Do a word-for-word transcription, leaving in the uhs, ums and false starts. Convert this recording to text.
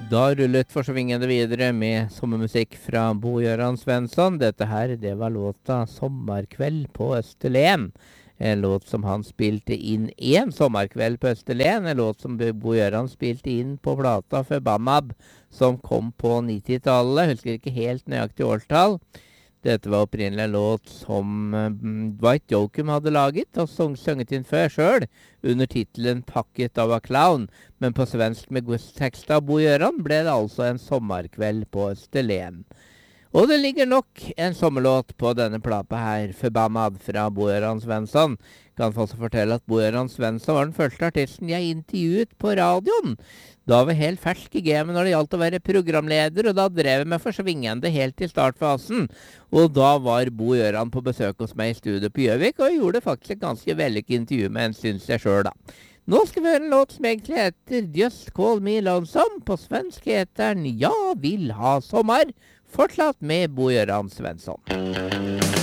Da rullet forsvingende videre med sommermusikk fra Bo-Göran Svensson. Dette her, det var låta Sommarkveld på Österlen. En låt som han spilte inn en sommerkveld på Österlen. En låt som Bo-Göran spilte inn på plata Förbannad, som kom på nittitallet. Husker ikke helt nøyaktig årstall. Dette var opprinnelig en låt som um, Dwight Yoakam hadde laget og sung, sunget inn før selv, under titelen Pakket av a Clown. Men på svensk med tekst av Bo-Göran ble det altså en sommerkveld på Österlen. Og det ligger nok en sommerlåt på denne plata her, Förbannad fra Bo-Göran Svensson. Kan også fortelle at Bo-Göran Svensson var den første artisten jeg intervjuet på radioen. Da var jeg helt fersk i gamet når det gjaldt å være programleder, og da drev jeg med forsvingende helt i startfasen. Og da var Bo-Göran på besøk hos meg i studio på Gjøvik, og jeg gjorde faktisk et ganske vellykket intervju med en, synes jeg selv da. Nå skal vi høre en låt som egentlig heter Just Call Me Lonesome. På svensk heter den Ja vil ha sommer. Fortsatt med Bo-Göran Svensson.